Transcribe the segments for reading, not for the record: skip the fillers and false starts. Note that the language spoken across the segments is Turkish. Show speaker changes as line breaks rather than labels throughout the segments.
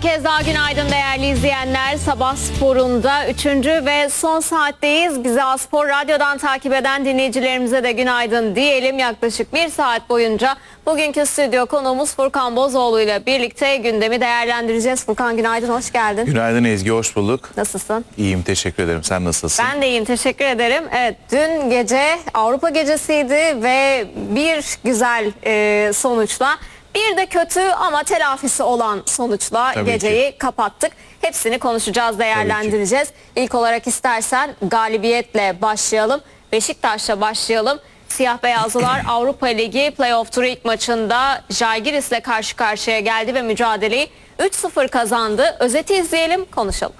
kez daha günaydın değerli izleyenler. Sabah sporunda 3. ve son saatteyiz. Bizi Aspor Radyo'dan takip eden dinleyicilerimize de günaydın diyelim. Yaklaşık bir saat boyunca bugünkü stüdyo konuğumuz Furkan Bozoğlu ile birlikte gündemi değerlendireceğiz. Furkan günaydın, hoş geldin.
Günaydın Ezgi, hoş bulduk.
Nasılsın?
İyiyim, teşekkür ederim. Sen nasılsın?
Ben de iyiyim, teşekkür ederim. Evet, dün gece Avrupa gecesiydi ve bir güzel sonuçla, bir de kötü ama telafisi olan sonuçla
Tabii
geceyi
ki
kapattık. Hepsini konuşacağız, değerlendireceğiz. İlk olarak istersen galibiyetle başlayalım. Beşiktaş'la başlayalım. Siyah beyazlılar Avrupa Ligi Playoff Turu ilk maçında Žalgiris'le karşı karşıya geldi ve mücadeleyi 3-0 kazandı. Özeti izleyelim, konuşalım.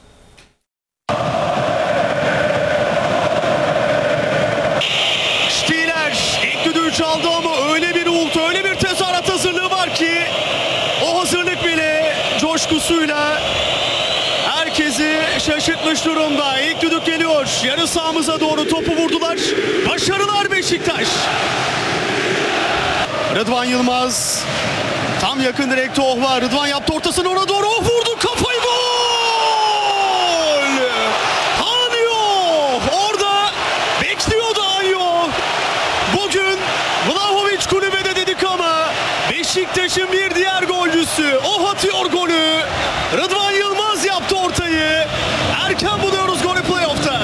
Stiller ilk düdüğü çaldı ama öyle bir uğultu, öyle bir tezahürat hazırlığı var ki o hazırlık bile coşkusuyla herkesi şaşırtmış durumda. İlk düdük geliyor. Yarı sahamıza doğru topu vurdular. Başarılar Beşiktaş. Rıdvan Yılmaz tam yakın direkte var. Rıdvan yaptı ortasını, ona doğru vurdu, kafayı, gol! Anyo orada bekliyordu Anyo. Bugün Vlahovic kulübede dedik ama Beşiktaş'ın bir diğer golcüsü o atıyor golü. Rıdvan Yılmaz yaptı ortayı. Erken buluyoruz golü playoff'ta.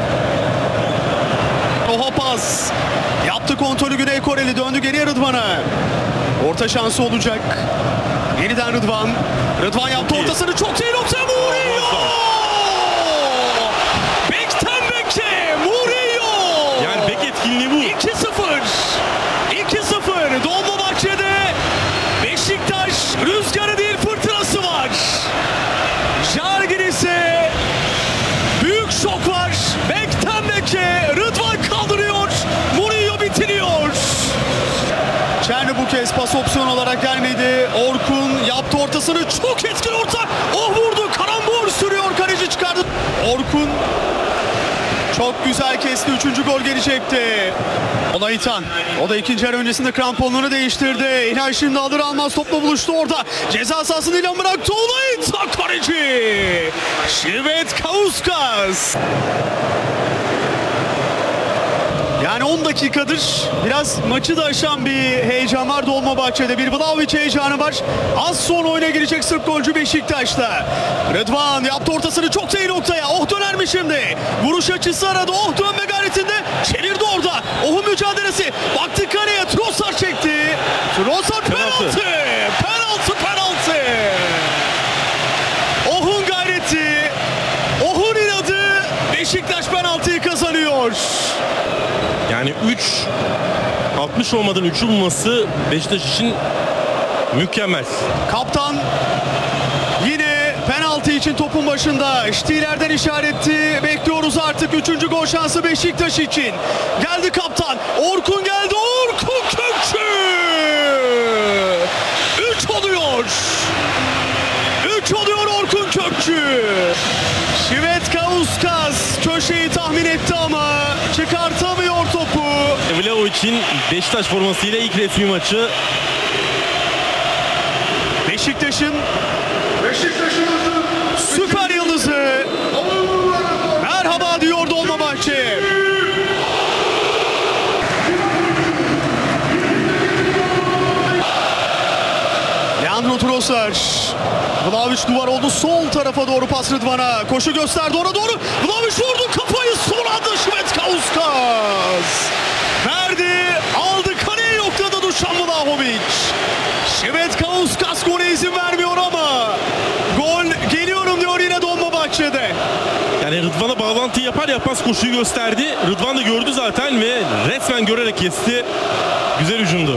Oha pas. Yaptı kontrolü Güney Koreli, döndü geriye Rıdvan'a. Orta şansı olacak. Yeniden Rıdvan. Rıdvan yaptı ortasını, çok iyi nokta, Murillo! Bekten beke Murillo!
Yani bek etkinliği bu.
2-0. 2-0. Dolmabahçe'de Beşiktaş rüzgarı değil fırtınası var. Žalgiris'e büyük şok var. Bekten beke Rıdvan kaldırıyor. Murillo bitiriyor. Çerni bu kez pas opsiyon olarak gelmedi. Orkun yaptı ortasını, çok etkili orta. Oh, vurdu, karambol sürüyor, kaleci çıkardı. Orkun çok güzel kesti, 3. gol gelecekti. Olaitan, o da ikinci yarı öncesinde kramponlarını değiştirdi. İlhan şimdi alır almaz topla buluştu orada. Ceza sahasını ilan bıraktı. Olaitan kaleci. Şivetkauskas. Yani 10 dakikadır biraz maçı da aşan bir heyecan var Dolmabahçe'de. Bir Vlahovic heyecanı var. Az sonra oyuna girecek Sırp golcü Beşiktaş'ta. Rıdvan yaptı ortasını, çok iyi noktaya. Oh, döner mi şimdi? Vuruş açısı aradı. Oh, dönme gayretinde. Çevirdi orada. Oh'un mücadelesi. Baktı kaleye. Trossard çekti. Trossard penaltı. Penaltı. Oh'un gayreti. Oh'un inadı. Beşiktaş penaltıyı kazanıyor.
Yani 60 olmadan 3'ü bulması Beşiktaş için mükemmel.
Kaptan yine penaltı için topun başında. Stiller'den işaretti. Bekliyoruz artık 3. gol şansı Beşiktaş için. Geldi kaptan. Orkun geldi. Orkun Kökçü. 3 oluyor. 3 oluyor Orkun Kökçü. Şivetkauskas köşeyi tahmin etti ama çıkartamıyor topu.
Vlahovic'in Beşiktaş formasıyla ilk resmi maçı.
Beşiktaş'ın süper yıldızı merhaba diyor Dolmabahçe. Leandro Trossard. Vlahovic duvar oldu, sol tarafa doğru pas Rıdvan'a. Koşu gösterdi, ona doğru. Vlahovic vurdu, kafayı son anda Şivetkauskas. Verdi, aldı, kaleye yokladı Dušan Vlahovic. Şivetkauskas gole izin vermiyor ama gol geliyorum diyor yine Dolmabahçe'de.
Yani Rıdvan'a bağlantı yapar yapmaz koşuyu gösterdi. Rıdvan da gördü zaten ve resmen görerek kesti. Güzel hücumdu.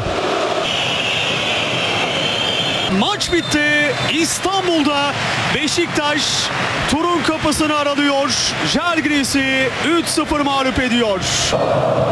Maç bitti. İstanbul'da Beşiktaş turun kapısını aralıyor. Žalgiris'i 3-0 mağlup ediyor.